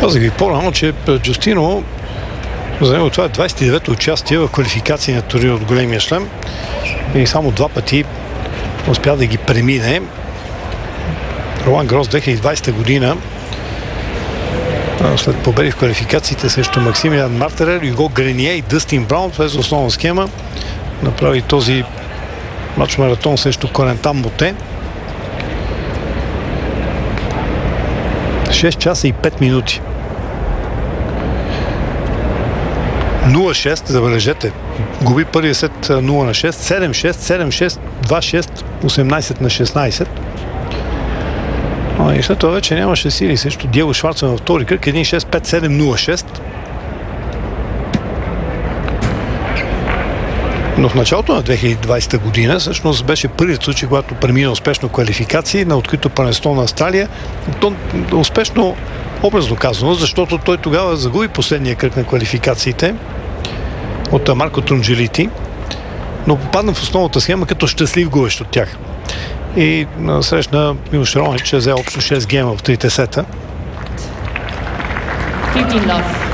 Казах ви по-рано, че Джустино, това е 29-то участие в квалификации на турнир от големия шлем и само 2 пъти успя да ги премине. Ролан Грос 2020 година, след победи в квалификациите срещу Максимилиан Мартерер, Юго Грение и Дъстин Браун, това е за основна схема, направи този матч-маратон срещу Корентан Моте. 6 часа и 5 минути. 0-6, забележете. Губи първия сет 0-6, 7-6, 7-6, 2-6, 18-16. И след това вече нямаше сили срещу Диего Шварцман във втори кръг. 1-6, 5-7, 0-6. Но в началото на 2020 година всъщност беше първият случай, когато премина успешно квалификации на открито първенство на Австралия. То успешно, образно казано, защото той тогава загуби последния кръг на квалификациите от Марко Трунджелити, но попадна в основната схема като щастлив губещ от тях. И срещна Милош Романич, че взе общо 6 гейма в трите сета. 15 love.